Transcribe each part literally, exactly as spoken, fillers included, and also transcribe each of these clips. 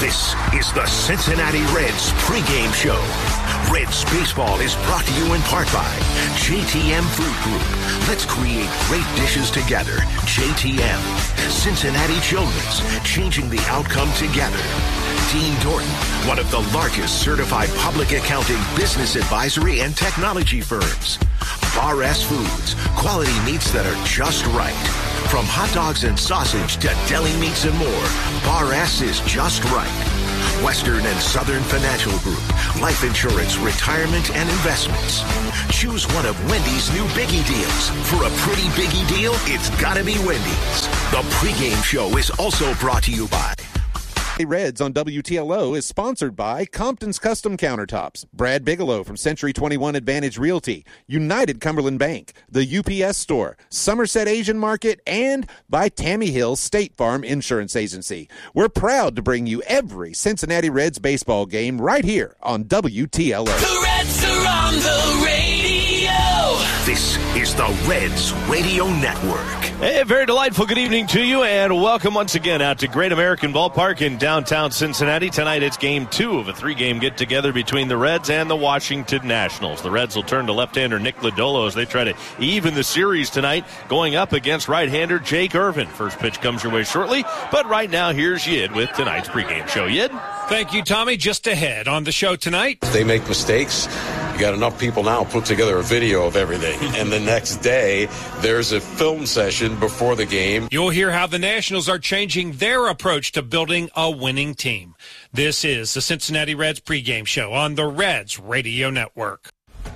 This is the Cincinnati Reds pregame show. Reds baseball is brought to you in part by J T M Food Group. Let's create great dishes together. J T M. Cincinnati Children's, changing the outcome together. Dean Dorton, one of the largest certified public accounting, business advisory, and technology firms. Bar S Foods, quality meats that are just right. From hot dogs and sausage to deli meats and more, Bar S is just right. Western and Southern Financial Group, life insurance, retirement, and investments. Choose one of Wendy's new Biggie deals. For a pretty Biggie deal, it's gotta be Wendy's. The pregame show is also brought to you by Reds on W T L O is sponsored by Compton's Custom Countertops, Brad Bigelow from Century twenty-one Advantage Realty, United Cumberland Bank, the U P S Store, Somerset Asian Market, and by Tammy Hill State Farm Insurance Agency. We're proud to bring you every Cincinnati Reds baseball game right here on W T L O. The Reds are on the radio. This is the Reds Radio Network. Hey, very delightful good evening to you, and welcome once again out to Great American Ballpark in downtown Cincinnati. Tonight it's game two of a three-game get-together between the Reds and the Washington Nationals. The Reds will turn to left-hander Nick Lodolo as they try to even the series tonight, going up against right-hander Jake Irvin. First pitch comes your way shortly, but right now here's Yid with tonight's pregame show. Yid? Thank you, Tommy. Just ahead on the show tonight. They make mistakes. You got enough people now put together a video of everything. And the next day, there's a film session before the game. You'll hear how the Nationals are changing their approach to building a winning team. This is the Cincinnati Reds pregame show on the Reds Radio Network.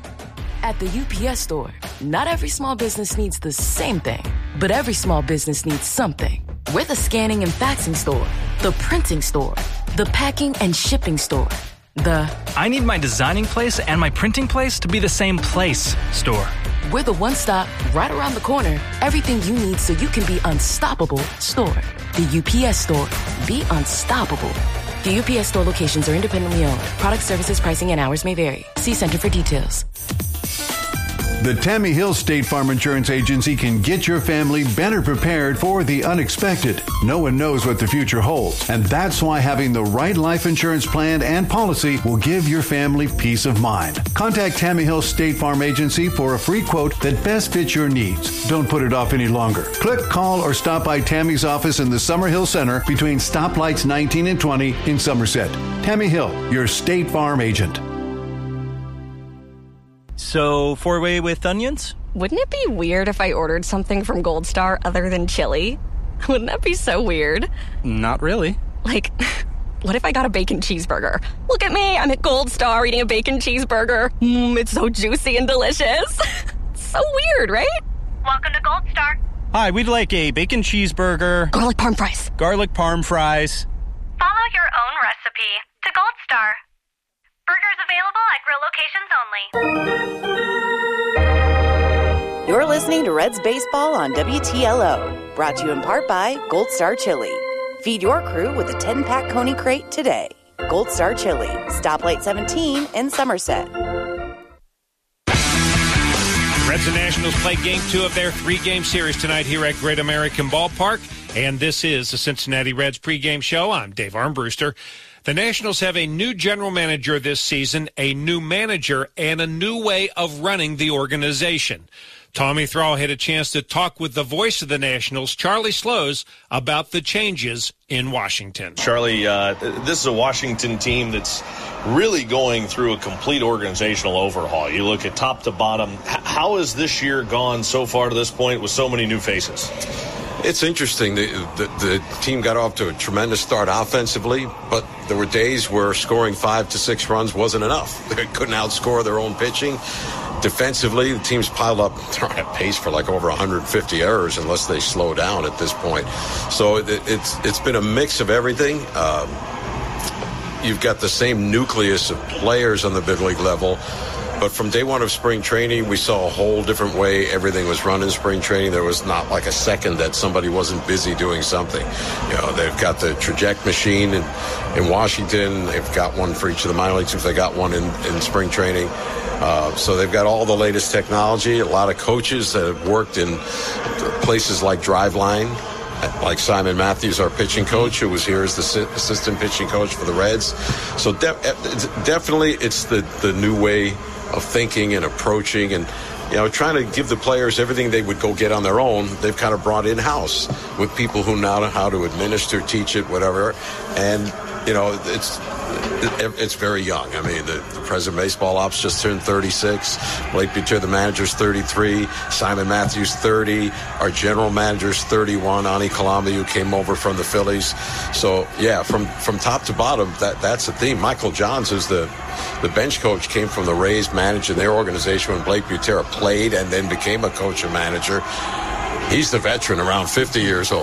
At the U P S Store, not every small business needs the same thing, but every small business needs something. We're the scanning and faxing store, the printing store, the packing and shipping store, the I need my designing place and my printing place to be the same place store. We're the one-stop, right around the corner, everything you need so you can be unstoppable store. The U P S Store. Be unstoppable. The U P S Store locations are independently owned. Product, services, pricing, and hours may vary. See Center for details. The Tammy Hill State Farm Insurance Agency can get your family better prepared for the unexpected. No one knows what the future holds, and that's why having the right life insurance plan and policy will give your family peace of mind. Contact Tammy Hill State Farm Agency for a free quote that best fits your needs. Don't put it off any longer. Click, call, or stop by Tammy's office in the Summerhill Center between stoplights nineteen and twenty in Somerset. Tammy Hill, your State Farm agent. So, four-way with onions? Wouldn't it be weird if I ordered something from Gold Star other than chili? Wouldn't that be so weird? Not really. Like, what if I got a bacon cheeseburger? Look at me, I'm at Gold Star eating a bacon cheeseburger. Mmm, it's so juicy and delicious. So weird, right? Welcome to Gold Star. Hi, we'd like a bacon cheeseburger. Garlic parm fries. Garlic parm fries. Follow your own recipe to Gold Star. Burgers available at grill locations only. You're listening to Reds Baseball on W T L O. Brought to you in part by Gold Star Chili. Feed your crew with a ten-pack Coney Crate today. Gold Star Chili. Stoplight seventeen in Somerset. Reds and Nationals play game two of their three-game series tonight here at Great American Ballpark. And this is the Cincinnati Reds pregame show. I'm Dave Armbruster. The Nationals have a new general manager this season, a new manager, and a new way of running the organization. Tommy Thrall had a chance to talk with the voice of the Nationals, Charlie Slows, about the changes in Washington. Charlie, uh, this is a Washington team that's really going through a complete organizational overhaul. You look at top to bottom. How has this year gone so far to this point with so many new faces? It's interesting. The, the, the team got off to a tremendous start offensively, but there were days where scoring five to six runs wasn't enough. They couldn't outscore their own pitching. Defensively, the team's piled up, they're on pace for like over one hundred fifty errors unless they slow down at this point. So it, it's it's been a mix of everything. Um, you've got the same nucleus of players on the big league level. But from day one of spring training, we saw a whole different way everything was run in spring training. There was not like a second that somebody wasn't busy doing something. You know, they've got the Traject machine in, in Washington. They've got one for each of the minor leagues if they got one in, in spring training. Uh, so they've got all the latest technology, a lot of coaches that have worked in places like Driveline, like Simon Matthews, our pitching coach, who was here as the assistant pitching coach for the Reds. So de- definitely it's the, the new way of thinking and approaching, and you know, trying to give the players everything they would go get on their own. They've kind of brought in-house with people who know how to administer, teach it, whatever. And, you know, it's it's very young. I mean, the, the president of baseball ops just turned thirty-six. Blake Buter, the manager's thirty-three. Simon Matthews, thirty. Our general manager's thirty-one. Ani Kalambi, who came over from the Phillies. So, yeah, from, from top to bottom, that that's the theme. Michael Johns, who's the The bench coach, came from the Rays, managed in their organization when Blake Buter played and then became a coach and manager. He's the veteran, around fifty years old.